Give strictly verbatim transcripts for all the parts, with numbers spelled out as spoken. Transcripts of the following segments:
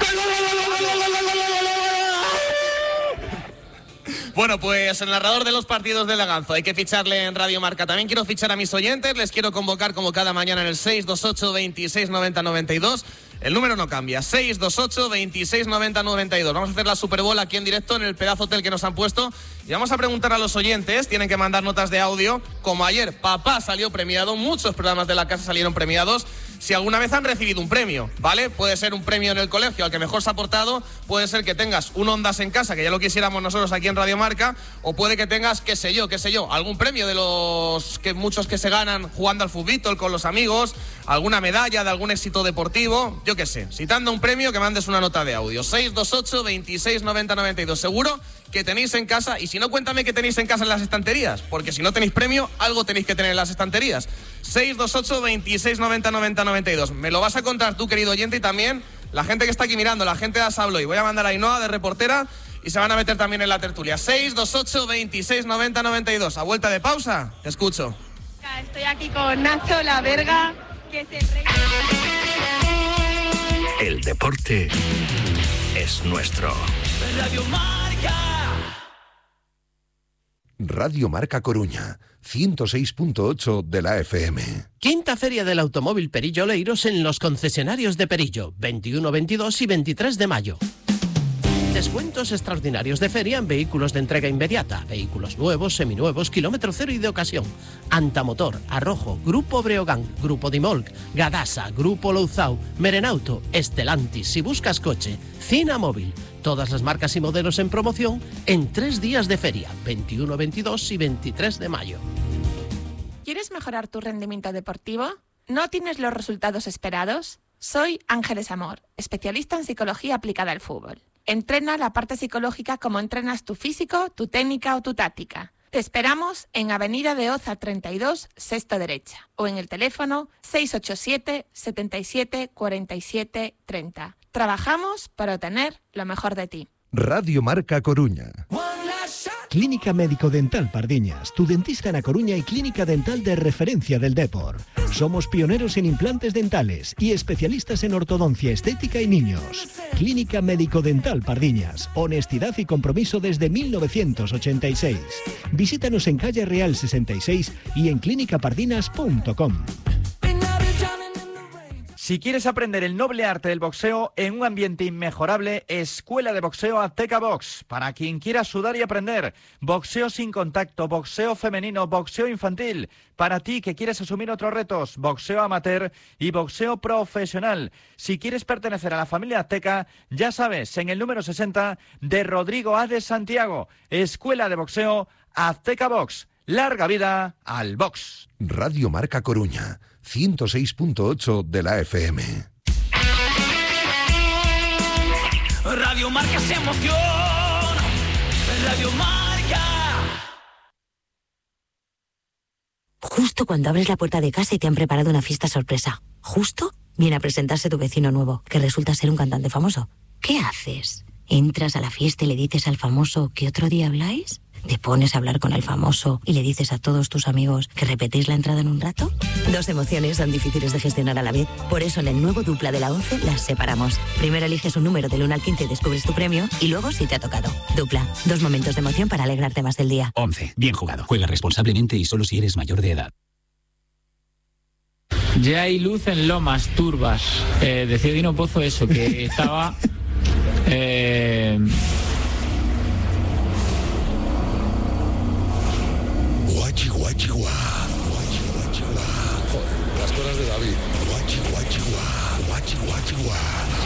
Bueno, pues el narrador de los partidos de Leganzo, hay que ficharle en Radio Marca. También quiero fichar a mis oyentes, les quiero convocar como cada mañana en el seis dos ocho, veintiséis noventa noventa y dos. El número no cambia, seis dos ocho, veintiséis noventa noventa y dos. Vamos a hacer la Super Bowl aquí en directo en el pedazo hotel que nos han puesto. Y vamos a preguntar a los oyentes, tienen que mandar notas de audio. Como ayer papá salió premiado, muchos programas de la casa salieron premiados. Si alguna vez han recibido un premio, ¿vale? Puede ser un premio en el colegio al que mejor se ha portado, puede ser que tengas un Ondas en casa, que ya lo quisiéramos nosotros aquí en Radio Marca, o puede que tengas, qué sé yo, qué sé yo, algún premio de los que muchos que se ganan jugando al fútbol con los amigos, alguna medalla de algún éxito deportivo, yo qué sé. Si te han dado un premio, que mandes una nota de audio. seis dos ocho, veintiséis noventa noventa y dos. Seguro que tenéis en casa, y si no, cuéntame qué tenéis en casa en las estanterías, porque si no tenéis premio, algo tenéis que tener en las estanterías. seis dos ocho, veintiséis noventa noventa noventa y dos. Me lo vas a contar tú, querido oyente, y también la gente que está aquí mirando, la gente de Asablo. Y voy a mandar a Ainhoa de reportera y se van a meter también en la tertulia. seis dos ocho, veintiséis noventa noventa y dos. A vuelta de pausa, te escucho. Estoy aquí con Nacho La Verga, que es el rey. El deporte es nuestro. Radio Marca. Radio Marca Coruña, ciento seis punto ocho de la F M. Quinta Feria del Automóvil Perillo Oleiros en los concesionarios de Perillo, veintiuno, veintidós y veintitrés de mayo. Descuentos extraordinarios de feria en vehículos de entrega inmediata, vehículos nuevos, seminuevos, kilómetro cero y de ocasión. Antamotor, Arrojo, Grupo Breogán, Grupo Dimolc, Gadasa, Grupo Louzao, Merenauto, Estelantis, si buscas coche, Cina Móvil. Todas las marcas y modelos en promoción en tres días de feria, veintiuno, veintidós y veintitrés de mayo. ¿Quieres mejorar tu rendimiento deportivo? ¿No tienes los resultados esperados? Soy Ángeles Amor, especialista en psicología aplicada al fútbol. Entrena la parte psicológica como entrenas tu físico, tu técnica o tu táctica. Te esperamos en Avenida de Oza treinta y dos, sexto derecha, o en el teléfono seis ocho siete, setenta y siete, cuarenta y siete, treinta. Trabajamos para obtener lo mejor de ti. Radio Marca Coruña. Clínica Médico Dental Pardiñas, tu dentista en A Coruña y clínica dental de referencia del Depor. Somos pioneros en implantes dentales y especialistas en ortodoncia estética y niños. Clínica Médico Dental Pardiñas, honestidad y compromiso desde mil novecientos ochenta y seis. Visítanos en calle Real sesenta y seis y en clínica pardinas punto com. Si quieres aprender el noble arte del boxeo en un ambiente inmejorable, Escuela de Boxeo Azteca Box. Para quien quiera sudar y aprender, boxeo sin contacto, boxeo femenino, boxeo infantil. Para ti que quieres asumir otros retos, boxeo amateur y boxeo profesional. Si quieres pertenecer a la familia Azteca, ya sabes, en el número sesenta de Rodrigo A. de Santiago. Escuela de Boxeo Azteca Box. Larga vida al box. Radio Marca Coruña, ciento seis punto ocho de la F M. Radio Marca se emociona. Radio Marca. Justo cuando abres la puerta de casa y te han preparado una fiesta sorpresa. Justo viene a presentarse tu vecino nuevo, que resulta ser un cantante famoso. ¿Qué haces? ¿Entras a la fiesta y le dices al famoso que otro día habláis? ¿Te pones a hablar con el famoso y le dices a todos tus amigos que repetís la entrada en un rato? Dos emociones son difíciles de gestionar a la vez. Por eso en el nuevo Dupla de la once las separamos. Primero eliges un número del uno al quince y descubres tu premio, y luego si te ha tocado. Dupla, dos momentos de emoción para alegrarte más del día. once. Bien jugado. Juega responsablemente y solo si eres mayor de edad. Ya hay luz en Lomas, Turbas. Eh, decía Dino Pozo eso, que estaba... Eh, Guachi, guachi, guá. Guachi, guachi, guá. Las cosas de David. Guachi, guachi, guá. Guachi, guachi, guá.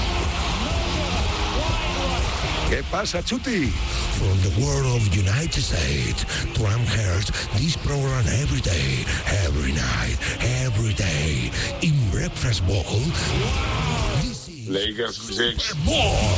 ¿Qué pasa, Chuti? From the world of United States, Trump hears this program every day, every night, every day. In Breakfast Bowl, Lakers six. Bowl.